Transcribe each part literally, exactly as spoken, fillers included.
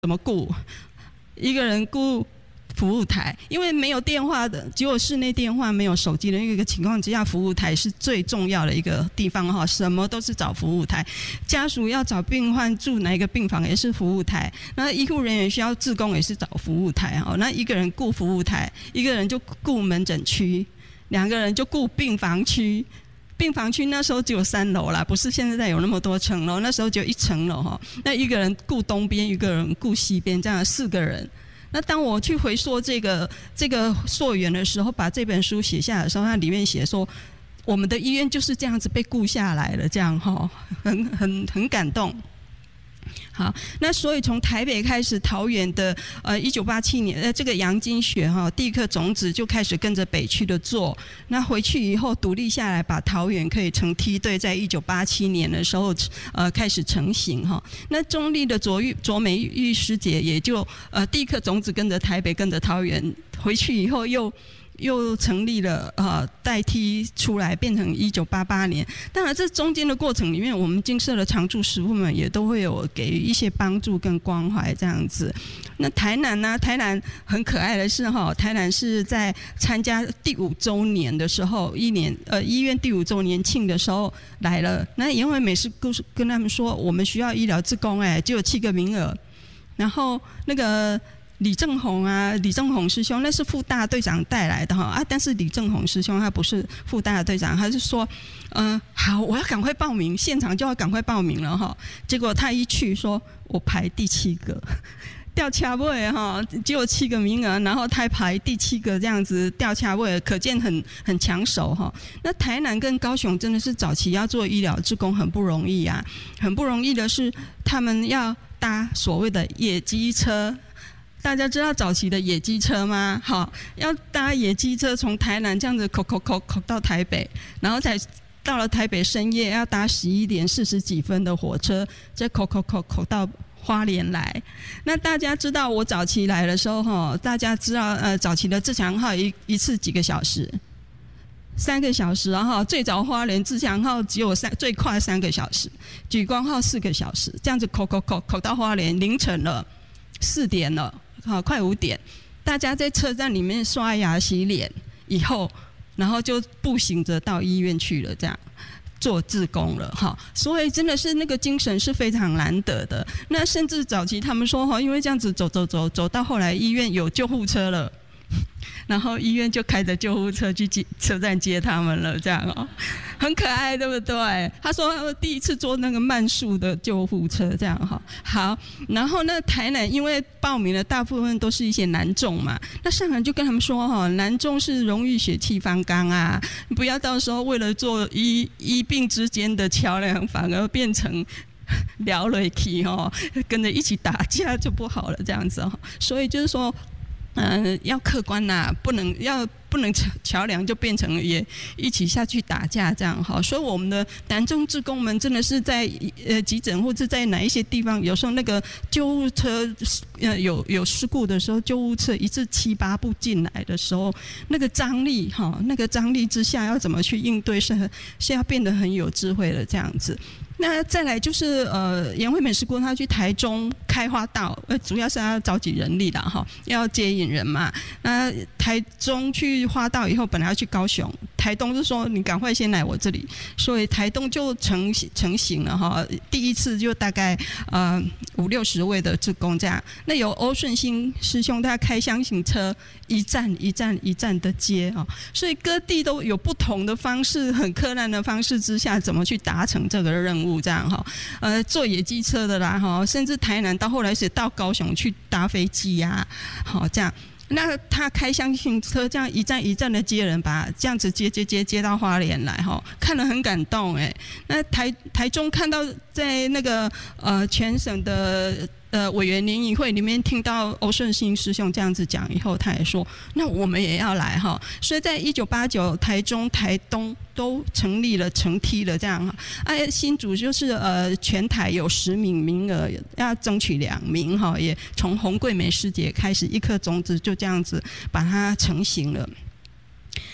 怎么顾？一个人顾服务台，因为没有电话的，只有室内电话，没有手机的一个情况之下，服务台是最重要的一个地方哈，什么都是找服务台。家属要找病患住哪一个病房也是服务台，那医护人员需要志工也是找服务台哈。那一个人顾服务台，一个人就顾门诊区，两个人就顾病房区。病房区那时候只有三楼啦，不是现在有那么多层楼，那时候只有一层楼哈。那一个人顾东边，一个人顾西边，这样四个人。那当我去回溯这个这个溯源的时候，把这本书写下来的时候，它里面写说，我们的医院就是这样子被顾下来了，这样哈，很很很感动。好，那所以从台北开始，桃园的呃一九八七年，呃这个杨金学哈第一颗种子就开始跟着北区的做。那回去以后独立下来，把桃园可以成梯队，在一九八七年的时候呃开始成型哈。那中立的卓玉卓美玉师姐也就呃第一颗种子跟着台北，跟着桃园，回去以后又。又成立了呃代替出来，变成一九八八年。当然，这中间的过程里面，我们金社的常驻师傅们也都会有给予一些帮助跟关怀这样子。那台南呢、啊？台南很可爱的是哈，台南是在参加第五周年的时候，一年呃医院第五周年庆的时候来了。那因为美师跟跟他们说，我们需要医疗志工，哎，只有七个名额，然后那个。李正宏啊，李正宏师兄那是副大队长带来的哈啊，但是李正宏师兄他不是副大队长，他是说，嗯、呃，好，我要赶快报名，现场就要赶快报名了哈。结果他一去说，我排第七个，吊车尾哈，只有七个名额，然后他排第七个这样子吊车尾，可见很很抢手哈。那台南跟高雄真的是早期要做医疗志工很不容易啊，很不容易的是他们要搭所谓的野鸡车。大家知道早期的野鸡车吗？好，要搭野鸡车从台南这样子口口口口到台北，然后才到了台北深夜要搭十一点四十几分的火车，再口口口口到花莲来。那大家知道我早期来的时候哈，大家知道呃早期的自强号一一次几个小时？三个小时啊哈，最早花莲自强号只有三最快三个小时，莒光号四个小时，这样子口口口口到花莲凌晨了，四点了。好，快五点，大家在车站里面刷牙洗脸以后，然后就步行着到医院去了，这样做志工了哈。所以真的是那个精神是非常难得的。那甚至早期他们说哈，因为这样子走走走走到后来医院有救护车了。然后医院就开着救护车去接车站接他们了，这样哦，很可爱，对不对？他说第一次坐那个慢速的救护车，这样哈。好，然后呢，台南因为报名的大部分都是一些男众嘛，那上海就跟他们说哈，男众是荣誉血气方刚啊，不要到时候为了做医医病之间的桥梁，反而变成。聊了起哦，跟着一起打架就不好了，这样子哦。所以就是说。嗯、呃，要客观呐、啊，不能要不能桥梁就变成也一起下去打架这样哈。所以我们的男众志工们真的是在呃急诊或者在哪一些地方，有时候那个救护车呃有有事故的时候，救护车一次七八部进来的时候，那个张力哈，那个张力之下要怎么去应对是是要变得很有智慧的这样子。那再来就是呃，颜惠美师姑她去台中开花道，呃，主要是要召集人力啦哈，要接引人嘛。那台中去花道以后，本来要去高雄，台东就说你赶快先来我这里，所以台东就成成型了哈。第一次就大概呃五六十位的志工这样，那有欧顺兴师兄他开箱型车，一站一站一站的接啊，所以各地都有不同的方式，很困难的方式之下，怎么去达成这个任务？这样哈，呃，坐野鸡车的啦哈，甚至台南到后来是到高雄去搭飞机呀、啊，好这样。那他开箱型车这样一站一站的接人，把这样子接接接接到花莲来哈，看了很感动哎。那台台中看到在那个呃全省的。呃，委员联谊会里面听到欧顺兴师兄这样子讲以后，他也说，那我们也要来哈。所以在一九八九，台中、台东都成立了成梯了这样哈。哎、啊，新竹就是呃全台有十名名额，要争取两名哈，也从洪桂梅师姐开始，一颗种子就这样子把它成型了。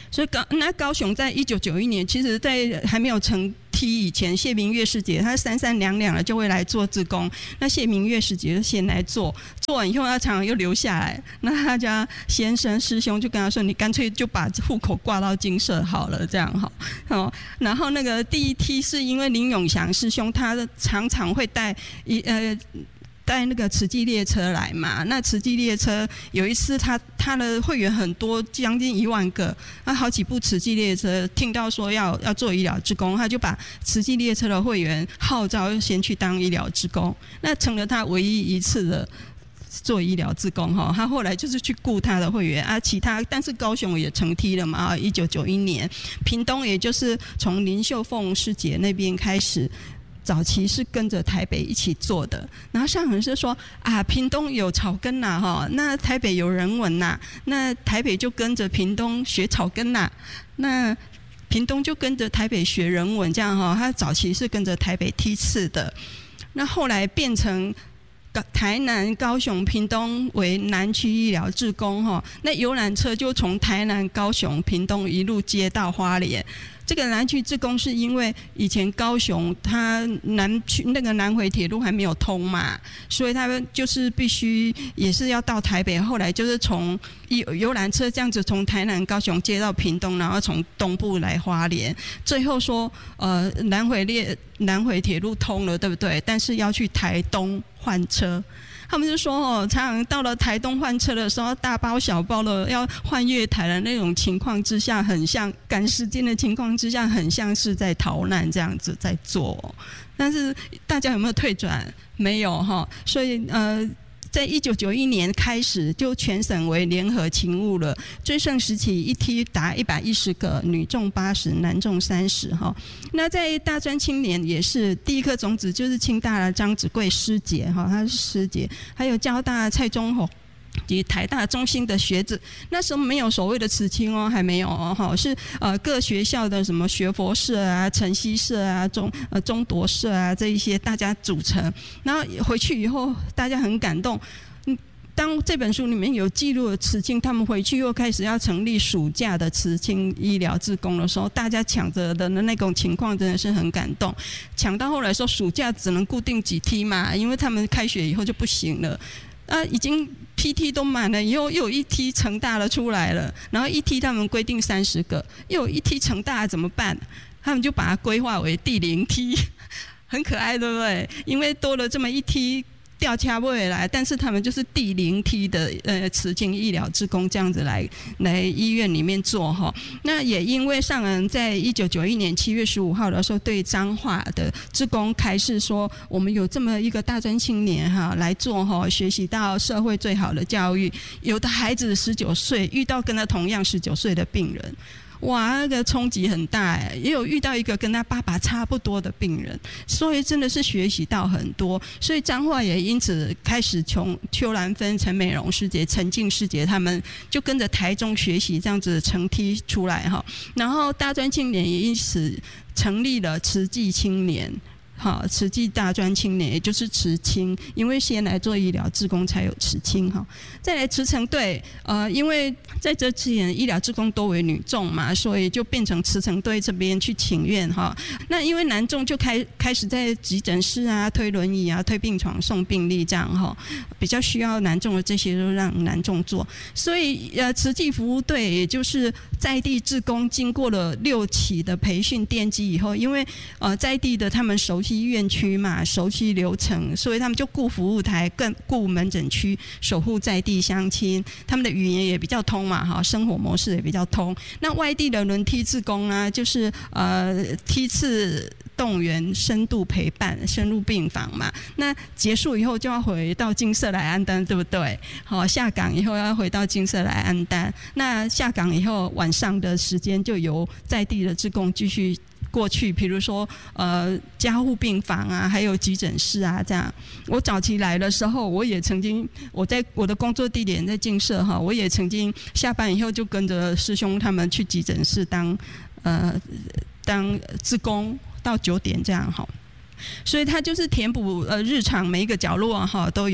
所以高那高雄在一九九一年，其实在还没有成梯以前，谢明月师姐她三三两两的就会来做志工，那谢明月师姐就先来做，做完以后她常常又留下来，那她家先生师兄就跟她说，你干脆就把户口挂到金社好了，这样好哦。然后那个第一梯是因为林永祥师兄他常常会带一呃。带那个慈济列车来嘛，那慈济列车有一次他他的会员很多，将近一万个，那好几部慈济列车听到说要要做医疗志工，他就把慈济列车的会员号召先去当医疗志工，那成了他唯一一次的做医疗志工哈。他后来就是去雇他的会员啊，其他但是高雄也成梯了嘛，一九九一年，屏东也就是从林秀凤师姐那边开始。早期是跟着台北一起做的，然后上人是说啊，屏东有草根呐，哈，那台北有人文呐，那台北就跟着屏东学草根呐，那屏东就跟着台北学人文，这样哈，他早期是跟着台北梯次的，那后来变成台南、高雄、屏东为南区医疗志工哈，那游览车就从台南、高雄、屏东一路接到花莲。这个南区志工是因为以前高雄它南区那个南回铁路还没有通嘛，所以他们就是必须也是要到台北，后来就是从游游览车这样子从台南、高雄接到屏东，然后从东部来花莲，最后说呃南回列南回铁路通了，对不对？但是要去台东换车。他们就说哦，常常到了台东换车的时候，大包小包的要换月台的那种情况之下，很像赶时间的情况之下，很像是在逃难这样子在做。但是大家有没有退转？没有哈，所以呃。在一九九一年开始就全省为联合勤务了，最盛时期一梯达一百一十个，女众八十，男众三十哈。那在大专青年也是第一颗种子，就是清大的张子贵师姐哈，她是师姐，还有交大蔡宗宏。及台大中心的学子，那时候没有所谓的慈青哦，还没有哦，是呃各学校的什么学佛社啊、晨曦社啊、中呃中铎社啊这一些大家组成，然后回去以后大家很感动。嗯，当这本书里面有记录的慈青，他们回去又开始要成立暑假的慈青医疗志工的时候，大家抢着的那种情况真的是很感动。抢到后来说暑假只能固定几梯嘛，因为他们开学以后就不行了。啊，已经 P T 都满了，以后又有一梯成大的出来了，然后一梯他们规定三十个，又有一梯成大的怎么办？他们就把它规划为第零梯，很可爱，对不对？因为多了这么一梯。调掐不回来，但是他们就是第零梯的呃慈青医疗志工这样子来来医院里面做哈。那也因为上人在一九九一年七月十五号的时候对彰化的志工开示说，我们有这么一个大专青年哈来做哈，学习到社会最好的教育。有的孩子十九岁遇到跟他同样十九岁的病人。哇，那个冲击很大哎！也有遇到一个跟他爸爸差不多的病人，所以真的是学习到很多。所以彰化也因此开始从邱兰芬、陈美容师姐、陈静师姐他们就跟着台中学习这样子成梯出来哈。然后大专青年也因此成立了慈济青年。好，慈济大专青年也就是慈青，因为先来做医疗志工才有慈青哈。再来慈诚队，呃，因为在这之前医疗志工多为女众嘛，所以就变成慈诚队这边去请愿哈。那因为男众就开开始在急诊室啊、推轮椅啊、推病床、送病历这样哈，比较需要男众的这些都让男众做。所以呃，慈济服务队也就是在地志工经过了六期的培训奠基以后，因为呃在地的他们熟悉院区嘛，熟悉流程，所以他们就顾服务台，更顾门诊区，守护在地乡亲。他们的语言也比较通嘛，哈，生活模式也比较通。那外地的轮梯志工啊，就是呃梯次动员、深度陪伴、深入病房嘛。那结束以后就要回到金社来安单，对不对？好，下岗以后要回到金社来安单。那下岗以后晚上的时间就由在地的志工继续过去，比如说呃加护病房啊，还有急诊室啊，这样。我早期来的时候，我也曾经我在我的工作地点在静社哈，我也曾经下班以后就跟着师兄他们去急诊室当呃当志工到九点这样哈。所以他就是填补呃日常每一个角落哈都有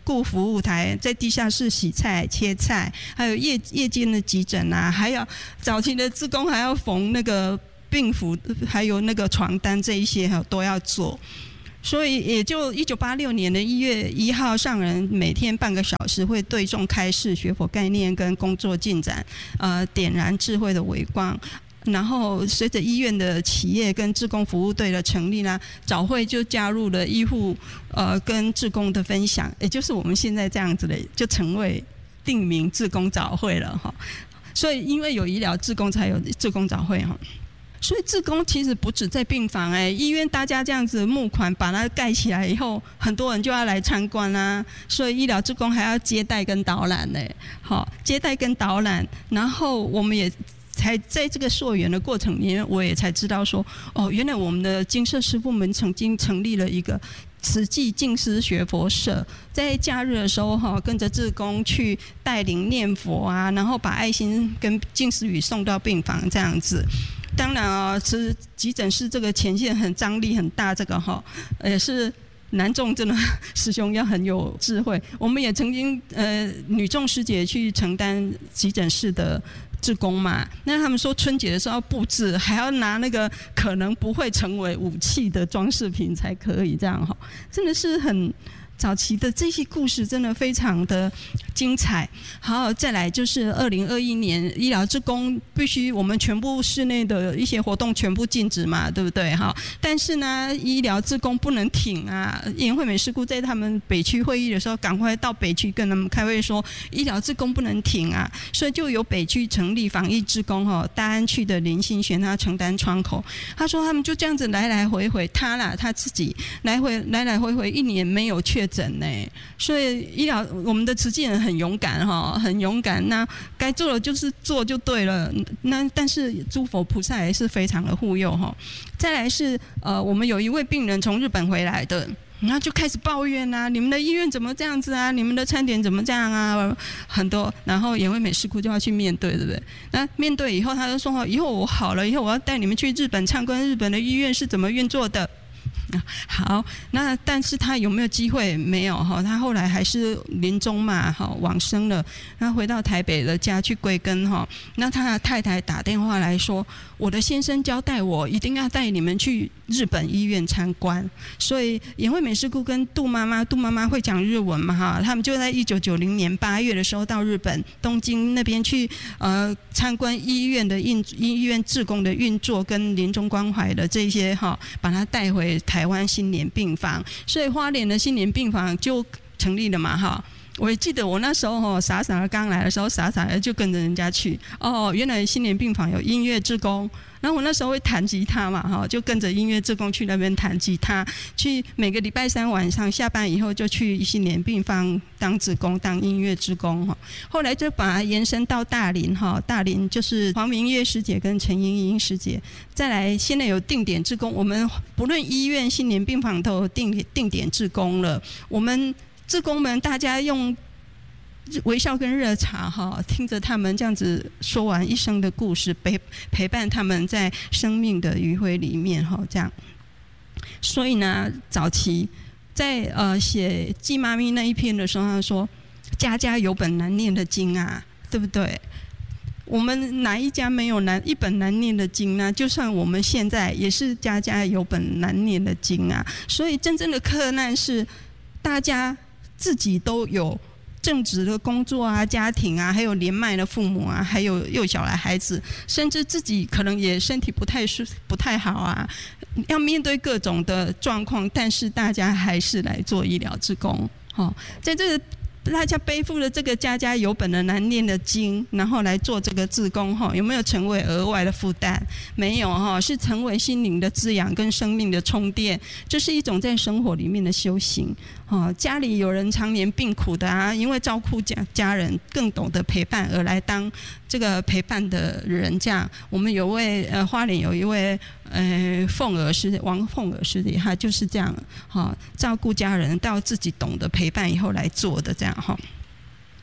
顾服务台，在地下室洗菜切菜，还有夜夜间的急诊啊，还有早期的志工还要缝那个病服，还有那个床单这一些都要做。所以也就一九八六年的一月一号上人每天半个小时会对众开示学佛概念跟工作进展，呃，点燃智慧的微光。然后随着医院的企业跟志工服务队的成立呢，早会就加入了医护呃跟志工的分享，也就是我们现在这样子的，就成为定名志工早会了哈。所以因为有医疗志工才有志工早会哈。所以志工其实不止在病房哎、欸，医院大家这样子募款把它盖起来以后，很多人就要来参观啦、啊。所以医疗志工还要接待跟导览呢、欸，好，接待跟导览，然后我们也才在这个溯源的过程里面，我也才知道说，哦，原来我们的精舍师父们曾经成立了一个慈济静思学佛社，在假日的时候哈，跟着志工去带领念佛啊，然后把爱心跟静思语送到病房这样子。当然啊，是急诊室这个前线很张力很大，这个哈也是男众真的师兄要很有智慧。我们也曾经呃女众师姐去承担急诊室的志工嘛，那他们说春节的时候要布置，还要拿那个可能不会成为武器的装饰品才可以这样哈，真的是很。早期的这些故事真的非常的精彩。好，再来就是二零二一年医疗志工必须我们全部室内的一些活动全部禁止嘛，对不对？哈，但是呢，医疗志工不能停啊。颜惠美师姑在他们北区会议的时候，赶快到北区跟他们开会说，医疗志工不能停啊，所以就由北区成立防疫志工哈，大安区的林心璇他承担窗口。他说他们就这样子来来回回，他啦他自己来回来来回回一年没有确诊呢，所以医疗我们的慈济人很勇敢哈，很勇敢。那该做的就是做就对了。那但是诸佛菩萨也是非常的护佑哈。再来是呃，我们有一位病人从日本回来的，然后就开始抱怨啊，你们的医院怎么这样子啊？你们的餐点怎么这样啊？很多，然后颜惠美师姑就要去面对，对不对？那面对以后，他就说：以后我好了，以后我要带你们去日本参观日本的医院是怎么运作的。好，那但是他有没有机会？没有哈，他后来还是临终嘛，哈，往生了。那回到台北的家去归根哈。那他的太太打电话来说，我的先生交代我一定要带你们去日本医院参观。所以颜惠美师姑跟杜妈妈，杜妈妈会讲日文嘛哈，他们就在一九九零年八月的时候到日本东京那边去呃参观医院的运医院志工的运作跟临终关怀的这些哈，把他带回台湾新年病房，所以花莲的新年病房就成立了嘛哈。我也记得我那时候哈傻傻的刚来的时候，傻傻的就跟着人家去哦，原来新年病房有音乐志工，然后我那时候会弹吉他嘛哈，就跟着音乐志工去那边弹吉他，去每个礼拜三晚上下班以后就去新年病房当志工，当音乐志工哈。后来就把它延伸到大林哈，大林就是黄明月师姐跟陈莹莹师姐，再来现在有定点志工，我们不论医院、新年病房都有定定点志工了，我们。志工们，大家用微笑跟热茶哈，听着他们这样子说完一生的故事，陪陪伴他们在生命的余晖里面哈，这样。所以呢，早期在呃写季妈咪那一篇的时候，他说：“家家有本难念的经啊，对不对？”我们哪一家没有难一本难念的经呢？就算我们现在也是家家有本难念的经啊。所以真正的克难是大家。自己都有正职的工作啊、家庭啊，还有年迈的父母啊，还有幼小的孩子，甚至自己可能也身体不太舒不太好啊，要面对各种的状况，但是大家还是来做医疗志工。哦，在这个大家背负了这个家家有本的难念的经，然后来做这个志工哈，有没有成为额外的负担？没有哈，是成为心灵的滋养跟生命的充电，这是一种在生活里面的修行。哦，家里有人常年病苦的啊，因为照顾家家人更懂得陪伴而来当这个陪伴的人。这样，我们有位呃花莲有一位呃凤儿师王凤儿师弟，他就是这样哈、哦，照顾家人到自己懂得陪伴以后来做的这样哈。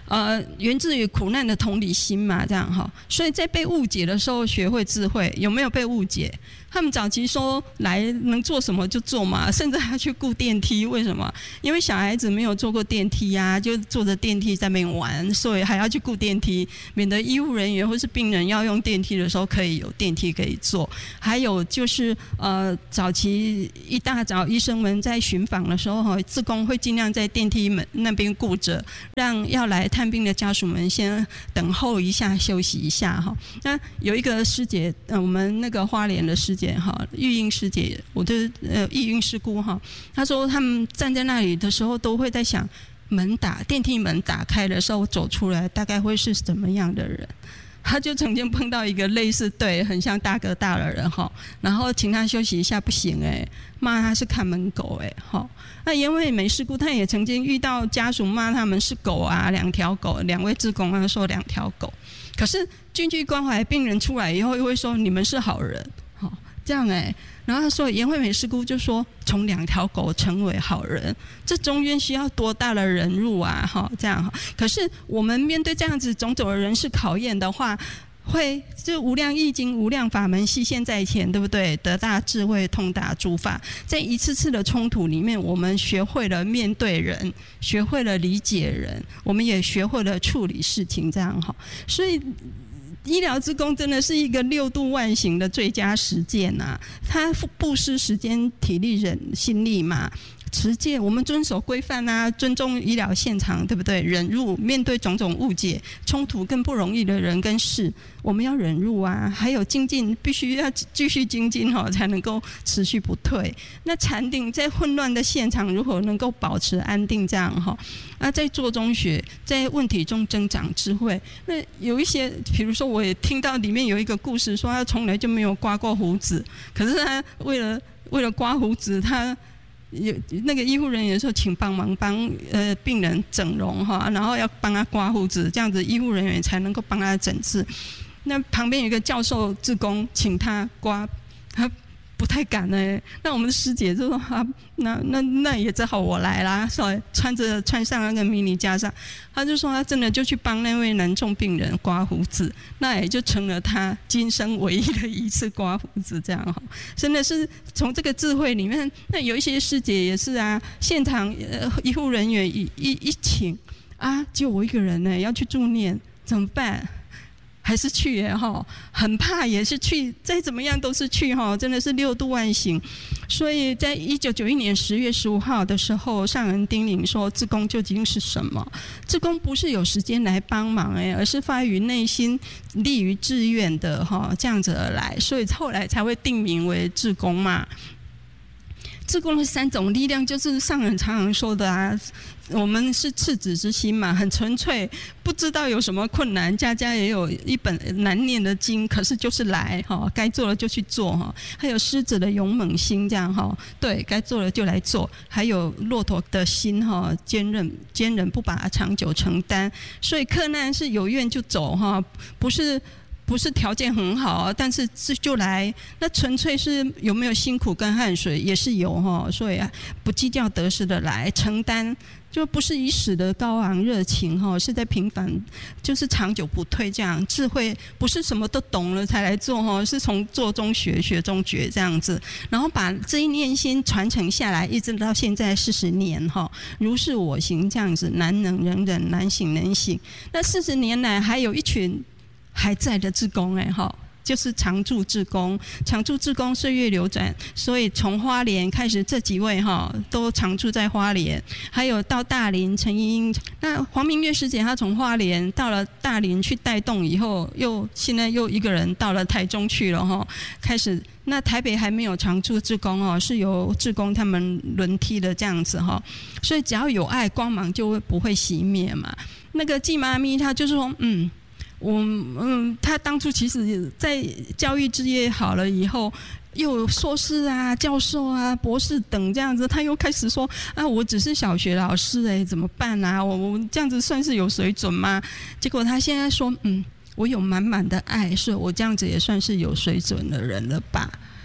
呃，源自于苦难的同理心嘛，这样哈。所以在被误解的时候学会智慧，有没有被误解？他们早期说来能做什么就做嘛，甚至还去雇电梯，为什么？因为小孩子没有坐过电梯啊，就坐着电梯在那边玩，所以还要去雇电梯，免得医护人员或是病人要用电梯的时候可以有电梯可以坐。还有就是呃，早期一大早医生们在巡访的时候哈，志工会尽量在电梯门那边顾着，让要来探病的家属们先等候一下休息一下哈。那有一个师姐，呃，我们那个花莲的师姐哈，玉英师姐，我的呃玉英师姑哈，她说他们站在那里的时候都会在想，门打电梯门打开的时候走出来大概会是怎么样的人。他就曾经碰到一个类似对很像大哥大的人哈，然后请他休息一下不行哎、欸，骂他是看门狗哎、欸、哈。那因为美师姑他也曾经遇到家属骂他们是狗啊，两条狗，两位志工啊说两条狗，可是进去关怀病人出来以后又会说你们是好人，哈这样哎、欸。然后他说颜惠美师姑就说从两条狗成为好人，这中间需要多大的忍辱啊哈，这样哈。可是我们面对这样子种种的人事考验的话，会这无量易经无量法门悉现在前，对不对？得大智慧通达诸法，在一次次的冲突里面，我们学会了面对人，学会了理解人，我们也学会了处理事情，这样哈。所以医疗志工真的是一个六度万行的最佳实践啊！他布施时间、体力、人心力嘛，持戒，我们遵守规范啊，尊重医疗现场，对不对？忍辱，面对种种误解、冲突更不容易的人跟事，我们要忍辱啊。还有精进，必须要继续精进哈，才能够持续不退。那禅定在混乱的现场如何能够保持安定？这样哈，啊，在做中学，在问题中增长智慧。那有一些，比如说，我也听到里面有一个故事，说他从来就没有刮过胡子，可是他为了为了刮胡子，他有那个医护人员说，请帮忙帮呃病人整容哈，然后要帮他刮胡子，这样子医护人员才能够帮他整治。那旁边有一个教授志工，请他刮，他不太敢呢、欸。那我们的师姐就说啊，那那那也只好我来啦，所以穿着穿上那个迷你袈裟，他就说他真的就去帮那位男众病人刮胡子，那也就成了他今生唯一的一次刮胡子，这样哈，真的是从这个智慧里面。那有一些师姐也是啊，现场呃医护人员一一一请啊，就我一个人呢、欸、要去助念，怎么办？还是去耶哈，很怕也是去，再怎么样都是去哈，真的是六度万行。所以在一九九一年十月十五号的时候，上人叮咛说，志工究竟是什么？志工不是有时间来帮忙哎，而是发于内心、立于志愿的哈，这样子而来，所以后来才会定名为志工嘛。志工的三种力量，就是上人常常说的啊，我们是赤子之心嘛，很纯粹，不知道有什么困难，家家也有一本难念的经，可是就是来哈，该做了就去做哈。还有狮子的勇猛心，这样哈，对该做了就来做。还有骆驼的心哈，坚韧坚韧不把长久承担，所以克难是有愿就走哈，不是。不是条件很好，但是就来，那纯粹是有没有辛苦跟汗水也是有哈，所以不计较得失的来承担，就不是以死的高昂热情哈，是在平凡，就是长久不退这样。智慧不是什么都懂了才来做哈，是从做中学，学中觉这样子，然后把这一念心传承下来，一直到现在四十年哈，如是我行这样子，难能能忍，难行能行。那四十年来还有一群还在的志工哎哈，就是常驻志工，常驻志工岁月流转，所以从花莲开始，这几位哈都常驻在花莲，还有到大林陈英英，那黄明月师姐她从花莲到了大林去带动以后，又现在又一个人到了台中去了哈，开始。那台北还没有常驻志工哦，是由志工他们轮替的这样子哈，所以只要有爱，光芒就会不会熄灭嘛。那个季妈咪她就是说，嗯。我嗯，他当初其实在教育事业好了以后，又有硕士啊、教授啊、博士等这样子，他又开始说啊，我只是小学老师哎、欸，怎么办啊？我我这样子算是有水准吗？结果他现在说，嗯，我有满满的爱，所以我这样子也算是有水准的人了吧？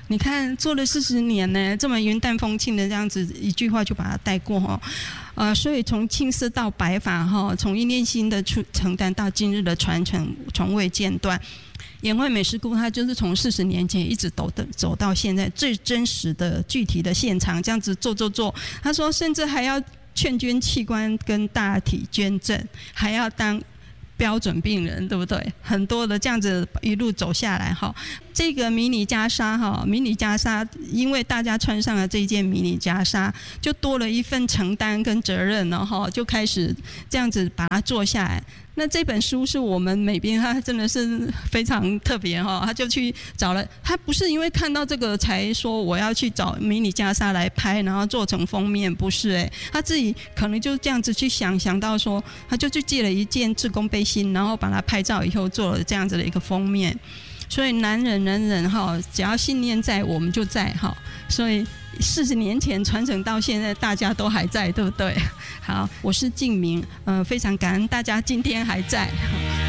你看做了四十年呢，这么云淡风轻的这样子一句话就把它带过哈。呃，所以从青丝到白发哈，从一念心的承担到今日的传承，从未间断。颜惠美师姑她就是从四十年前一直走的走到现在最真实的具体的现场，这样子做做做。她说甚至还要劝捐器官跟大体捐赠，还要当标准病人，对不对？很多的这样子一路走下来哈，这个迷你袈裟哈，迷你袈裟，因为大家穿上了这一件迷你袈裟，就多了一份承担跟责任了哈，就开始这样子把它做下来。那这本书是我们美编，他真的是非常特别哈，他就去找了，他不是因为看到这个才说我要去找迷你袈裟来拍，然后做成封面，不是哎、欸，他自己可能就这样子去想，想到说，他就去借了一件志工背心，然后把它拍照以后做了这样子的一个封面。所以男人人人哈，只要信念在，我们就在哈。所以四十年前传承到现在，大家都还在，对不对？好，我是静明，呃，非常感恩大家今天还在。